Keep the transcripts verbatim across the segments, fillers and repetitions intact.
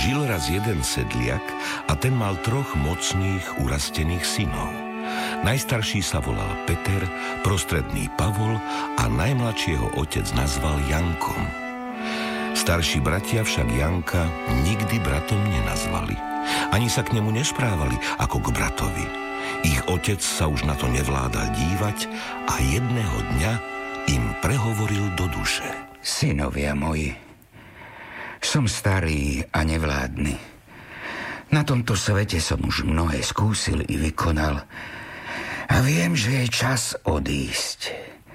Žil raz jeden sedliak a ten mal troch mocných urastených synov. Najstarší sa volal Peter, prostredný Pavol a najmladšieho otec nazval Jankom. Starší bratia však Janka nikdy bratom nenazvali. Ani sa k nemu nesprávali ako k bratovi. Ich otec sa už na to nevládal dívať a jedného dňa im prehovoril do duše. Synovia moji, som starý a nevládny. Na tomto svete som už mnohé skúsil i vykonal a viem, že je čas odísť.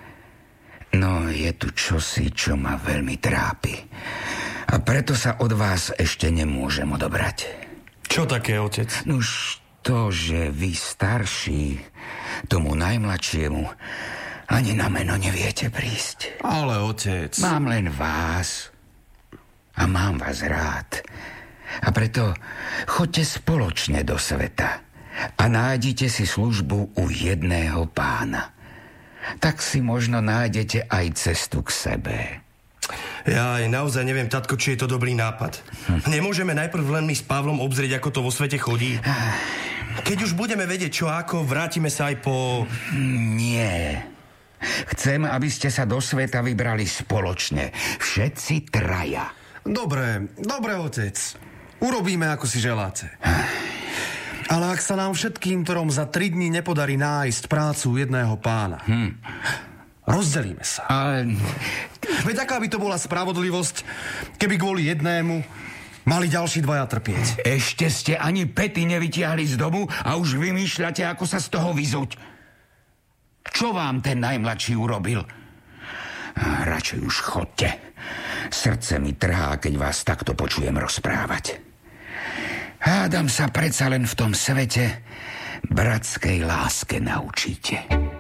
No je tu čosi, čo ma veľmi trápi a preto sa od vás ešte nemôžem odobrať. Čo také, otec? Nuž to, že vy starší tomu najmladšiemu ani na meno neviete prísť. Ale otec... Mám len vás a mám vás rád. A preto choďte spoločne do sveta a nájdite si službu u jedného pána. Tak si možno nájdete aj cestu k sebe. Ja aj naozaj neviem, tatko, či je to dobrý nápad. Hm. Nemôžeme najprv len my s Pavlom obzrieť, ako to vo svete chodí? Keď už budeme vedieť, čo ako, vrátime sa aj po... Nie. Chcem, aby ste sa do sveta vybrali spoločne. Všetci traja. Dobre, dobre, otec. Urobíme, ako si želáte. Ale ak sa nám všetkým, ktorom za tri dní nepodarí nájsť prácu jedného pána, hm. rozdelíme sa. Ale... Veď aká by to bola spravodlivosť, keby kvôli jednému mali ďalší dvaja trpieť. Ešte ste ani pety nevytiahli z domu a už vymýšľate, ako sa z toho vyzuť. Čo vám ten najmladší urobil? Radšej už chodte. Srdce mi trhá, keď vás takto počujem rozprávať. Hádam sa predsa len v tom svete bratskej láske naučíte.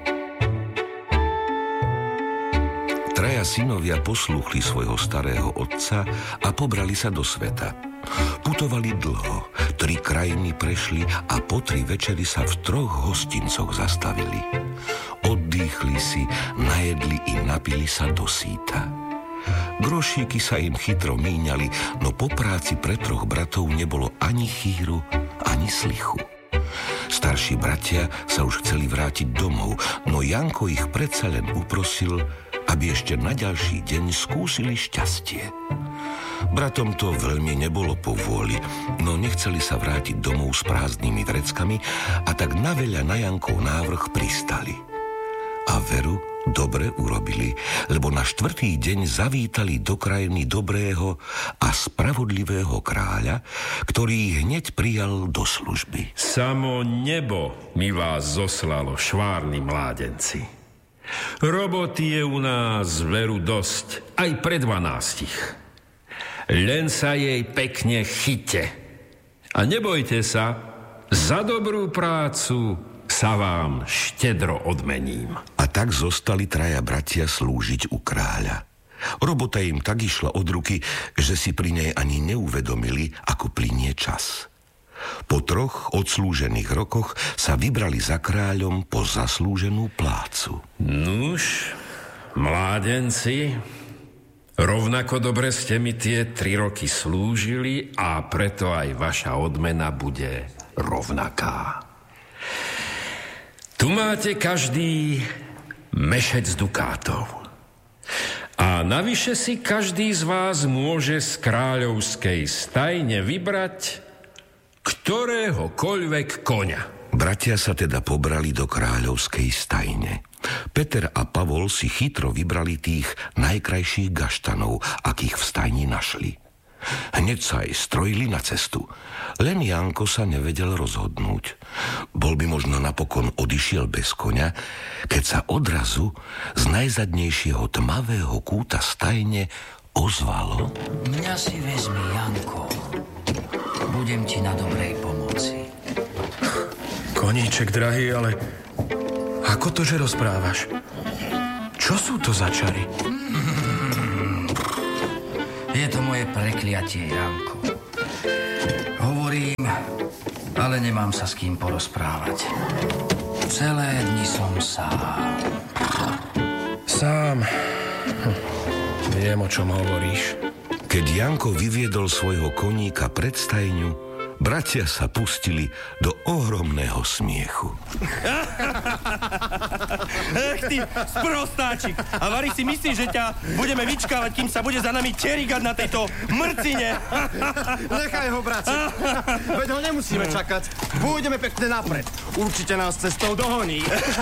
Traja synovia poslúchli svojho starého otca a pobrali sa do sveta. Putovali dlho, tri krajiny prešli a po tri večery sa v troch hostincoch zastavili. Oddychli si, najedli i napili sa do síta. Grošíky sa im chytro míňali, no po práci pre troch bratov nebolo ani chýru, ani slichu. Starší bratia sa už chceli vrátiť domov, no Janko ich predsa len uprosil, aby ešte na ďalší deň skúsili šťastie. Bratom to veľmi nebolo po vôli, no nechceli sa vrátiť domov s prázdnymi vreckami a tak na veľa na Jankov návrh pristali. A veru dobre urobili, lebo na štvrtý deň zavítali do krajiny dobrého a spravodlivého kráľa, ktorý ich hneď prijal do služby. Samo nebo mi vás zoslalo, švárni mládenci. Roboty je u nás veru dosť, aj pre dvanástich. Len sa jej pekne chyte. A nebojte sa, za dobrú prácu sa vám štedro odmením. A tak zostali traja bratia slúžiť u kráľa. Robota im tak išla od ruky, že si pri nej ani neuvedomili, ako plynie čas. Po troch odslúžených rokoch sa vybrali za kráľom po zaslúženú plácu. Nuž, mládenci, rovnako dobre ste mi tie tri roky slúžili a preto aj vaša odmena bude rovnaká. Tu máte každý mešec dukátov. A navyše si každý z vás môže z kráľovskej stajne vybrať ktoréhokoľvek koňa. Bratia sa teda pobrali do kráľovskej stajne. Peter a Pavol si chytro vybrali tých najkrajších gaštanov, akých v stajni našli. Hneď sa aj strojili na cestu. Len Janko sa nevedel rozhodnúť. Bol by možno napokon odišiel bez koňa, keď sa odrazu z najzadnejšieho tmavého kúta stajne ozvalo: Mňa si vezmi, Janko. Budem ti na dobrej pomoci. Koníček, drahý, ale ako to, že rozprávaš? Čo sú to za čary? Je to moje prekliatie, Janko. Hovorím, ale nemám sa s kým porozprávať. Celé dni som sám. Sám? Hm. Viem, o čom hovoríš. Keď Janko vyviedol svojho koníka pred stajňu, bratia sa pustili do ohromného smiechu. Ech ty, sprostáčik! A Vari si myslí, že ťa budeme vyčkávať, kým sa bude za nami čerigať na tejto mrcine. Nechaj ho, braci. Veď ho nemusíme čakať. Pôjdeme pekne napred. Určite nás cestou dohoní.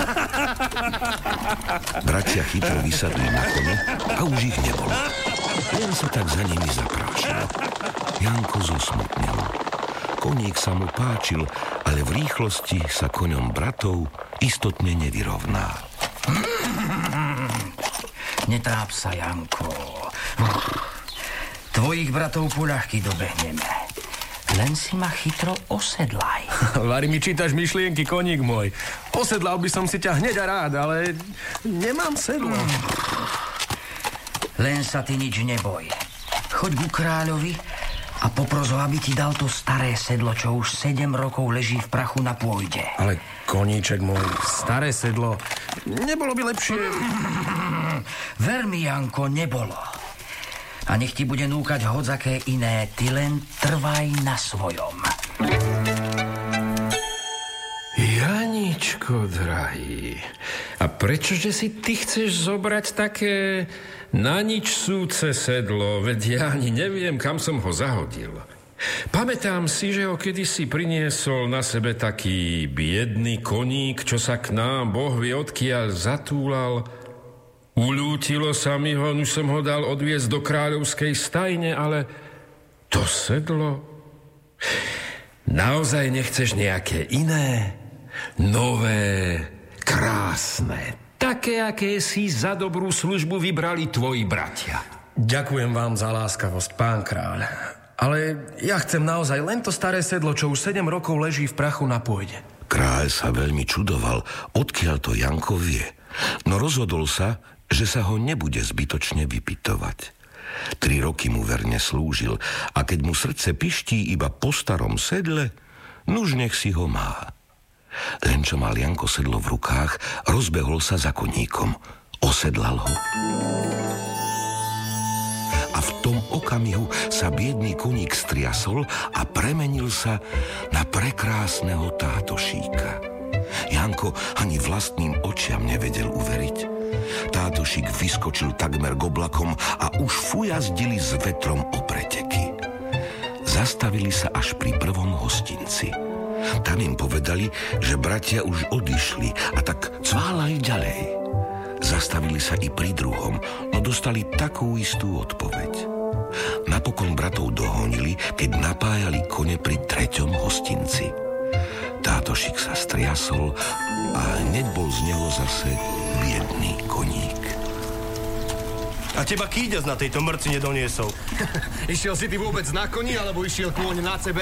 Bratia chytro vysadli na kone a už ich nebolo. Len sa tak za nimi zaprášil. Janko zosmutnil. Koník sa mu páčil, ale v rýchlosti sa koňom bratov istotne nevyrovná. Netráp sa, Janko. Tvojich bratov poľahky dobehneme. Len si ma chytro osedlaj. Vari, mi čítaš myšlienky, koník môj. Osedlal by som si ťa hneď a rád, ale nemám sedlo. Len sa ty nič neboj. Choď ku kráľovi a popros ho, aby ti dal to staré sedlo, čo už sedem rokov leží v prachu na pôjde. Ale koníček môj, staré sedlo, nebolo by lepšie... Ver mi, Janko, nebolo. A nech ti bude núkať hodzaké iné, ty len trvaj na svojom. Janičko, drahý, a prečože si ty chceš zobrať také na nič súce sedlo? Veď ja ani neviem, kam som ho zahodil. Pamätám si, že ho kedysi priniesol na sebe taký biedný koník, čo sa k nám, Boh vie odkiaľ, zatúlal. Uľútilo sa mi ho, už som ho dal odviesť do kráľovskej stajne, ale to sedlo... Naozaj nechceš nejaké iné, nové, krásne, také, aké si za dobrú službu vybrali tvoji bratia? Ďakujem vám za láskavosť, pán kráľ. Ale ja chcem naozaj len to staré sedlo, čo už sedem rokov leží v prachu na pôjde. Kráľ sa veľmi čudoval, odkiaľ to Janko vie, no rozhodol sa, že sa ho nebude zbytočne vypytovať. Tri roky mu verne slúžil a keď mu srdce piští iba po starom sedle, nuž nech si ho má. Len čo mal Janko sedlo v rukách, rozbehol sa za koníkom, osedlal ho. A v tom okamihu sa biedný koník striasol a premenil sa na prekrásneho tátošíka. Janko ani vlastným očiam nevedel uveriť. Tátošík vyskočil takmer k oblakom a už fujazdili s vetrom o preteky. Zastavili sa až pri prvom hostinci. Tam im povedali, že bratia už odišli a tak cválali ďalej. Zastavili sa i pri druhom, no dostali takú istú odpoveď. Napokon bratov dohonili, keď napájali kone pri treťom hostinci. Tátošík sa striasol a hneď bol z neho zase biedný koník. A teba kýďaz na tejto mrcine doniesol. Išiel si ty vôbec na koni, alebo išiel kôň na sebe?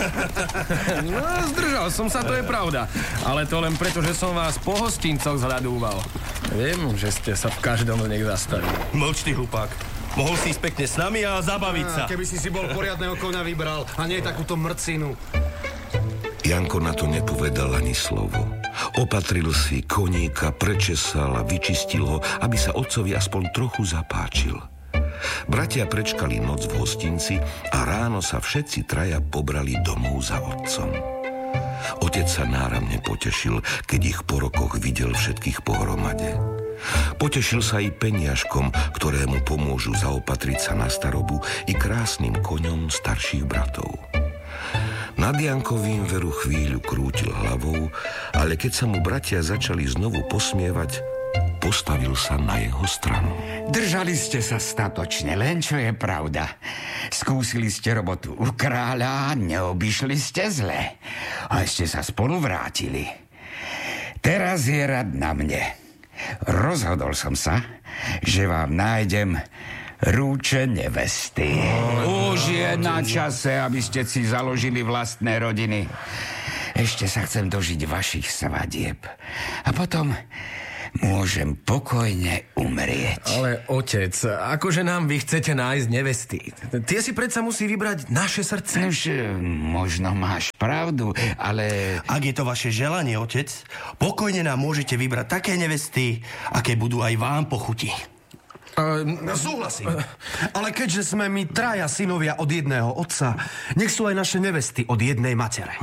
No, zdržal som sa, to je pravda. Ale to len preto, že som vás po hostincoch zhľadúval. Viem, že ste sa v každom z nich zastavili. Mlč ty, hlupák. Mohol si ísť pekne s nami a zabaviť sa. Keby si si bol poriadného koňa vybral a nie takúto mrcinu. Janko na to nepovedal ani slovo. Opatril si koníka, prečesal a vyčistil ho, aby sa otcovi aspoň trochu zapáčil. Bratia prečkali noc v hostinci a ráno sa všetci traja pobrali domov za otcom. Otec sa náramne potešil, keď ich po rokoch videl všetkých pohromade. Potešil sa i peniažkom, ktoré mu pomôžu zaopatriť sa na starobu, i krásnym koňom starších bratov. Nad Jankovým veru chvíľu krútil hlavou, ale keď sa mu bratia začali znovu posmievať, postavil sa na jeho stranu. Držali ste sa statočne, len čo je pravda. Skúsili ste robotu u kráľa, neobyšli ste zle. A ešte sa spolu vrátili. Teraz je rad na mne. Rozhodol som sa, že vám nájdem rúče nevesty. Už je na čase, aby ste si založili vlastné rodiny. Ešte sa chcem dožiť vašich svadieb. A potom môžem pokojne umrieť. Ale otec, akože nám vy chcete nájsť nevesty? Tie si predsa musí vybrať naše srdce. Už možno máš pravdu, ale... Ak je to vaše želanie, otec, pokojne nám môžete vybrať také nevesty, aké budú aj vám po chuti. Uh, no, súhlasím. Ale keďže sme my traja synovia od jedného otca, nech sú aj naše nevesty od jednej matere.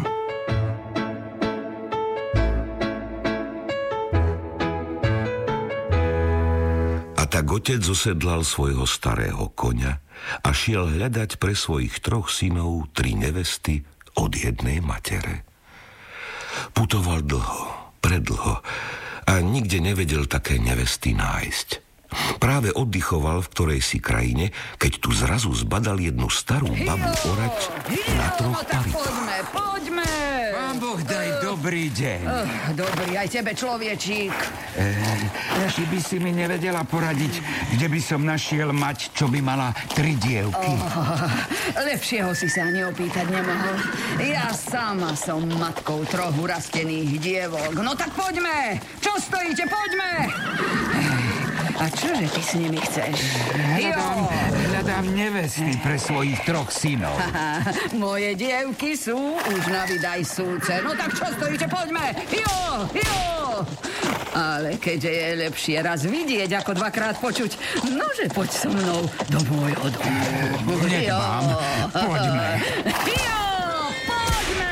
Tak otec zosedlal svojho starého koňa a šiel hľadať pre svojich troch synov tri nevesty od jednej matere. Putoval dlho, predlho a nikde nevedel také nevesty nájsť. Práve oddychoval v ktorej si krajine, keď tu zrazu zbadal jednu starú babu orať na troch paripách. Poďme, poďme! Pán Boh, daj dobrý deň. Uh, dobrý, aj tebe, človečík. E, či by si mi nevedela poradiť, kde by som našiel mať, čo by mala tri dievky? Oh, lepšieho si sa ani opýtať nemohol. Ja sama som matkou troch urastených dievok. No tak poďme! Čo stojíte, poďme! A čože ty s nimi chceš? Hľadám, hľadám nevesty pre svojich troch synov. Moje dievky sú už na vydaj súce. No tak čo stojíte, poďme! Jo, jo! Ale keďže je lepšie raz vidieť, ako dvakrát počuť, nože poď so mnou do môjho domu. Nedbám, poďme. Jo, poďme!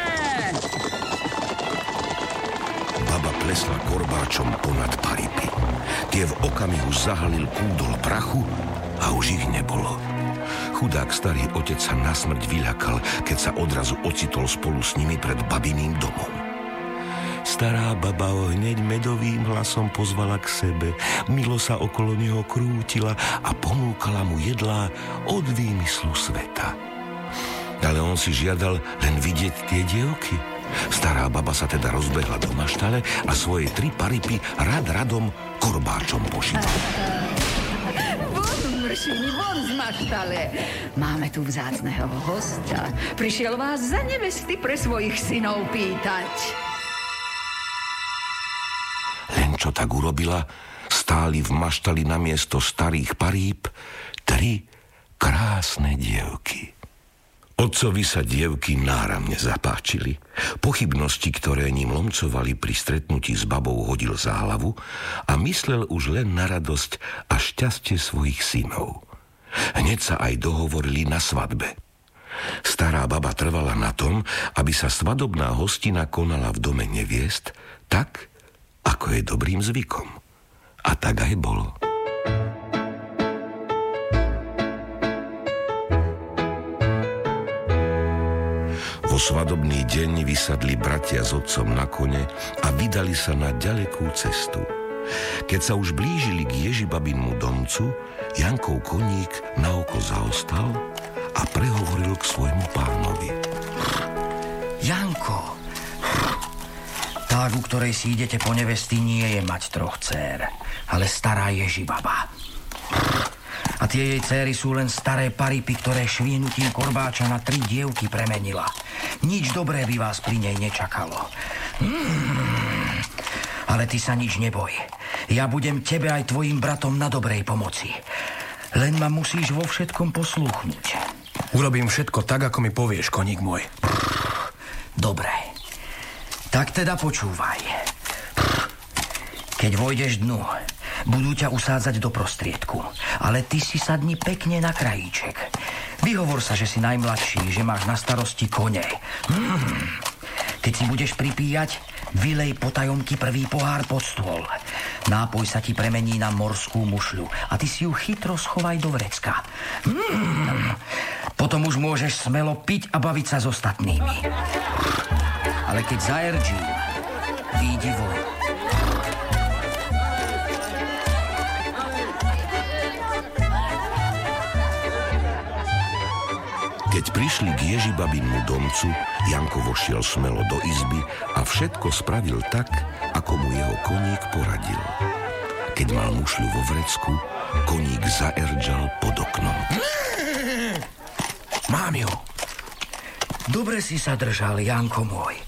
Baba plesla korbáčom ponad paripy. Tie v okamihu zahalil kúdol prachu a už ich nebolo. Chudák starý otec sa nasmrť vyľakal, keď sa odrazu ocitol spolu s nimi pred babiným domom. Stará baba ho hneď medovým hlasom pozvala k sebe, milo sa okolo neho krútila a ponúkala mu jedlá od výmyslu sveta. Ale on si žiadal len vidieť tie dievky. Stará baba sa teda rozbehla do maštale a svoje tri paripy rad radom korbáčom pošívala. Von, mršini, von z maštale. Máme tu vzácneho hostia. Prišiel vás za nevesty pre svojich synov pýtať. Len čo tak urobila, stáli v maštali namiesto starých paríp tri krásne dievky. Otcovi sa dievky náramne zapáčili. Pochybnosti, ktoré ním lomcovali pri stretnutí s babou, hodil za hlavu a myslel už len na radosť a šťastie svojich synov. Hneď sa aj dohovorili na svadbe. Stará baba trvala na tom, aby sa svadobná hostina konala v dome neviest tak, ako je dobrým zvykom. A tak aj bolo. Vo svadobný deň vysadli bratia s otcom na kone a vydali sa na ďalekú cestu. Keď sa už blížili k Ježibabinmu domcu, Jankov koník na oko zaostal a prehovoril k svojmu pánovi. Janko, tá, ku ktorej si idete po nevesty, nie je mať troch dcér, ale stará Ježibaba. A tie jej céry sú len staré paripy, ktoré švihnutím korbáča na tri dievky premenila. Nič dobré by vás pri nej nečakalo. Hmm. Ale ty sa nič neboj. Ja budem tebe aj tvojim bratom na dobrej pomoci. Len ma musíš vo všetkom poslúchnuť. Urobím všetko tak, ako mi povieš, koník môj. Dobre. Tak teda počúvaj. Keď vojdeš dnu, budú ťa usádzať do prostriedku, ale ty si sadni pekne na krajíček. Vyhovor sa, že si najmladší, že máš na starosti kone. Hmm. Keď si budeš pripíjať, vylej potajomky prvý pohár pod stôl. Nápoj sa ti premení na morskú mušľu a ty si ju chytro schovaj do vrecka. Hmm. Potom už môžeš smelo piť a baviť sa s ostatnými. Ale keď zaerdžím, výjdi von. Keď prišli k Ježibabinmu domcu, Janko vošiel smelo do izby a všetko spravil tak, ako mu jeho koník poradil. Keď mal mušľu vo vrecku, koník zaerdžal pod oknom. Mám ju. Dobre si sa držal, Janko môj.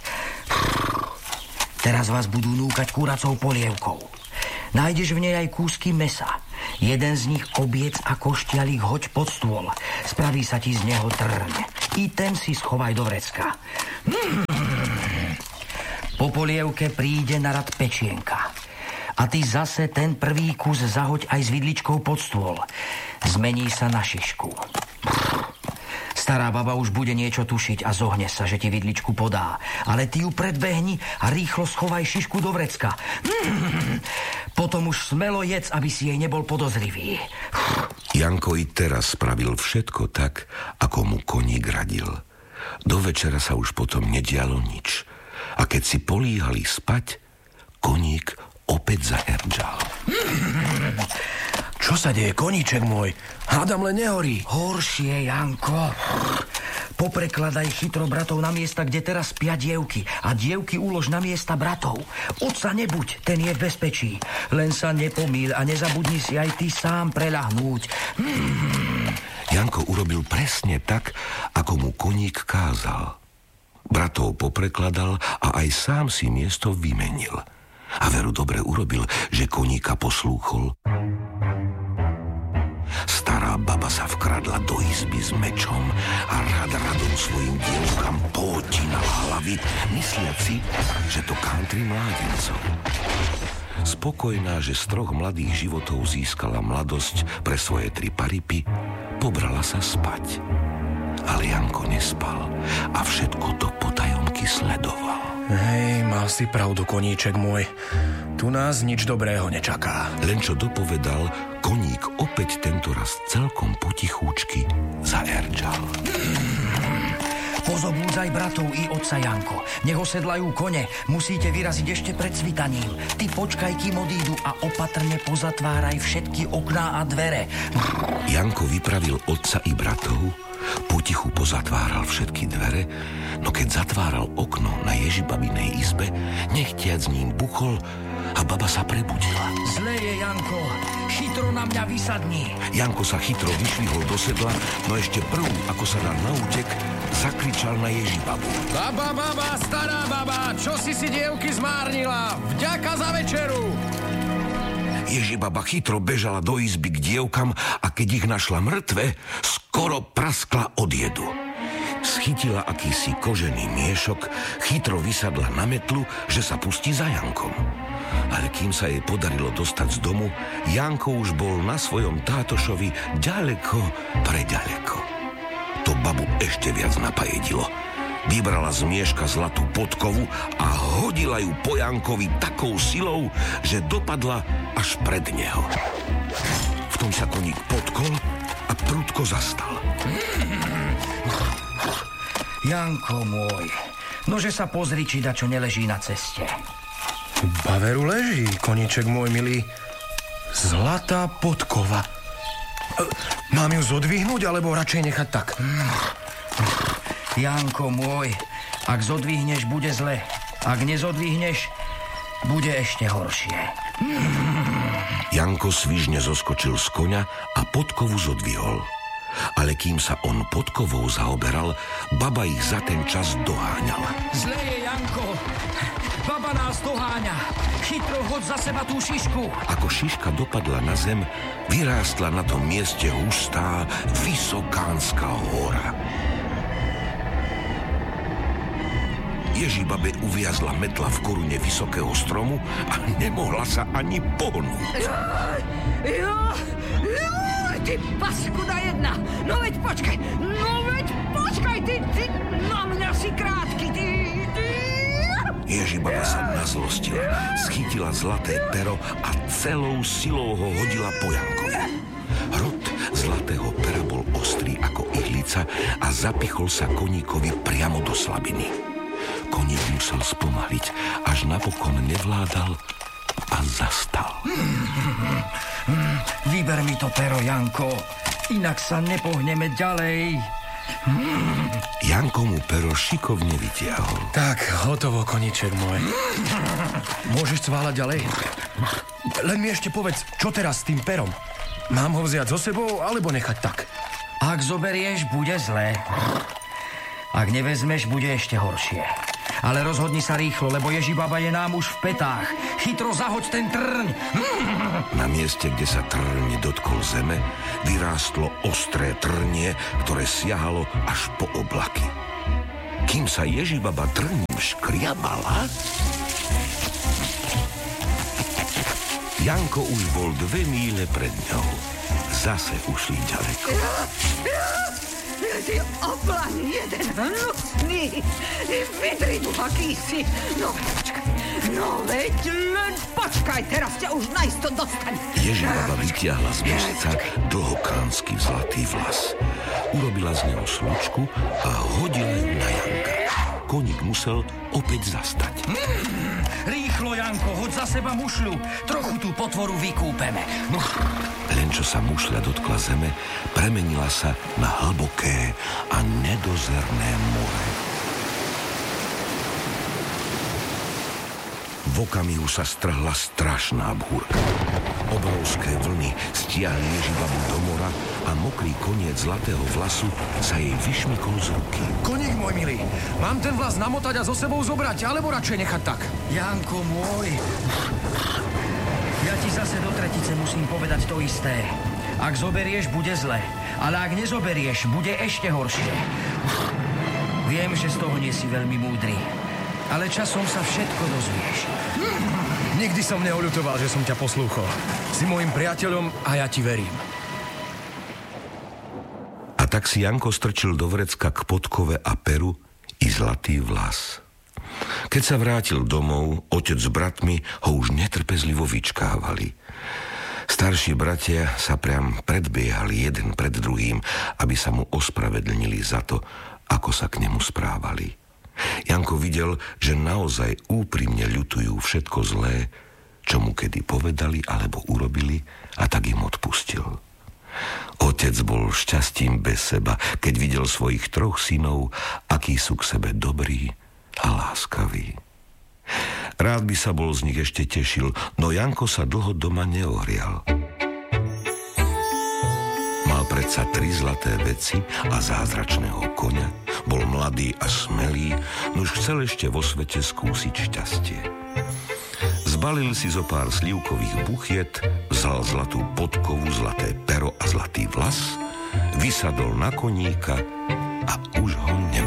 Teraz vás budú núkať kuracou polievkou. Nájdeš v nej aj kúsky mesa. Jeden z nich obiec a koštialík hoď pod stôl. Spraví sa ti z neho trň. I ten si schovaj do vrecka. Hmm. Po polievke príde na rad pečienka. A ty zase ten prvý kus zahoď aj s vidličkou pod stôl. Zmení sa na šišku. Stará baba už bude niečo tušiť a zohne sa, že ti vidličku podá. Ale ty ju predbehni a rýchlo schovaj šišku do vrecka. Mm. Potom už smelo jedz, aby si jej nebol podozrivý. Janko i teraz spravil všetko tak, ako mu koník radil. Do večera sa už potom nedialo nič. A keď si políhali spať, koník opäť zaerdžal. Mm. Čo sa deje, koníček môj? Hádam len nehorí. Horšie, Janko. Poprekladaj chytro bratov na miesta, kde teraz spia dievky. A dievky ulož na miesta bratov. Otca nebuď, ten je v bezpečí. Len sa nepomýl a nezabudni si aj ty sám preľahnúť. Hmm. Janko urobil presne tak, ako mu koník kázal. Bratov poprekladal a aj sám si miesto vymenil. A veru dobre urobil, že koníka poslúchol. Stará baba sa vkradla do izby s mečom a rad radom svojim dievkam potínala hlavy, mysliaci, že to country mládencov. Spokojná, že z troch mladých životov získala mladosť pre svoje tri paripy, pobrala sa spať. Ale Janko nespal a všetko to potajomky sledoval. Hej, mal si pravdu, koníček môj. Tu nás nič dobrého nečaká. Len čo dopovedal, koník opäť tento raz celkom potichúčky zaerdžal. Pozobúdzaj bratov i otca Janko. Nech osedlajú kone. Musíte vyraziť ešte pred svitaním. Ty počkaj, kým odídu a opatrne pozatváraj všetky okná a dvere. Janko vypravil otca i bratov, potichu pozatváral všetky dvere, no keď zatváral okno na Ježibabinej izbe, nechtiac s ním buchol a baba sa prebudila. Zlé je, Janko. Chytro na mňa vysadni. Janko sa chytro vyšvihol do sedla, no ešte prv, ako sa dal na útek, zakričal na Ježibabu. Baba, baba, stará baba, čo si si dievky zmárnila? Vďaka za večeru. Ježibaba chytro bežala do izby k dievkam a keď ich našla mŕtve, skoro praskla od jedu. Schytila akýsi kožený miešok, chytro vysadla na metlu, že sa pustí za Jankom. Ale kým sa jej podarilo dostať z domu, Janko už bol na svojom tátošovi ďaleko, preďaleko. To babu ešte viac napajedilo. Vybrala z mieška zlatú podkovu a hodila ju po Jankovi takou silou, že dopadla až pred neho. V tom sa koník potkol a prudko zastal. Janko môj, nože sa pozri, či dačo neleží na ceste. Baveru leží, koníček môj milý. Zlatá podkova. Mám ju zodvihnúť, alebo radšej nechať tak? Janko môj, ak zodvihneš, bude zle. Ak nezodvihneš, bude ešte horšie. Janko svižne zoskočil z koňa a podkovu zodvihol. Ale kým sa on podkovou zaoberal, baba ich za ten čas doháňala. Zle je, Janko. Baba nás doháňa. Chytro hoď za seba tú šišku. Ako šiška dopadla na zem, vyrástla na tom mieste hustá, vysokánska hora. Ježibabe uviazla metla v korune vysokého stromu a nemohla sa ani pohnúť. Jo, jo, ty paskuda jedna. No veď počkaj, no veď počkaj, ty, ty, na mňa si krátky, ty, ty. Ježibaba sa nazlostila, schytila zlaté pero a celou silou ho hodila po Jankovi. Hrot zlatého pera bol ostrý ako ihlica a zapichol sa koníkovi priamo do slabiny. Koník musel spomaliť, až napokon nevládal a zastal. Vyber mi to pero, Janko, inak sa nepohneme ďalej. Janko mu pero šikovne vytiahol. Tak, hotovo, koníček môj. Môžeš cváľať ďalej? Len mi ešte povedz, čo teraz s tým perom? Mám ho vziať so sebou, alebo nechať tak? Ak zoberieš, bude zlé. Ak nevezmeš, bude ešte horšie. Ale rozhodni sa rýchlo, lebo Ježibaba je nám už v petách. Chytro zahoď ten trň. Na mieste, kde sa trň dotkol zeme, vyrástlo ostré trnie, ktoré siahalo až po oblaky. Kým sa Ježibaba trním škriabala, Janko už bol dve míle pred ňou. Zase ušli ďaleko. Ty oplaň jeden hnusný. Vydridu, aký si. No, počkaj. No, veď len počkaj. Teraz ťa už najisto dostane. Ježibaba vytiahla z mesca dlhokránsky zlatý vlas. Urobila z neho slučku a hodila ju na Janka. Koník musel opäť zastať. Mm, rýchlo, Janko, hoď za seba mušľu. Trochu tú potvoru vykúpeme. Len čo sa mušľa dotkla zeme, premenila sa na hlboké a nedozerné more. V okamihu sa strhla strašná búrka. Obrovské vlny stiahli Ježibabu do mora a mokrý koniec zlatého vlasu sa jej vyšmykol z ruky. Koník môj milý, mám ten vlas namotať a so sebou zobrať, alebo radšej nechať tak? Janko môj, ja ti zase do tretice musím povedať to isté. Ak zoberieš, bude zle, ale ak nezoberieš, bude ešte horšie. Viem, že z toho nie si veľmi múdry, ale časom sa všetko dozvieš. Nikdy som neoľutoval, že som ťa poslúchol. Si môjim priateľom a ja ti verím. A tak si Janko strčil do vrecka k podkove a peru i zlatý vlas. Keď sa vrátil domov, otec s bratmi ho už netrpezlivo vyčkávali. Starší bratia sa priam predbiehali jeden pred druhým, aby sa mu ospravedlnili za to, ako sa k nemu správali. Janko videl, že naozaj úprimne ľutujú všetko zlé, čo mu kedy povedali alebo urobili, a tak im odpustil. Otec bol šťastím bez seba, keď videl svojich troch synov, akí sú k sebe dobrí a láskaví. Rád by sa bol z nich ešte tešil, no Janko sa dlho doma neohrial. Mal predsa tri zlaté veci a zázračného koňa, bol mladý a smelý, no už chcel ešte vo svete skúsiť šťastie. Zbalil si zo pár slivkových buchiet, vzal zlatú podkovu, zlaté pero a zlatý vlas, vysadol na koníka a už ho nemal.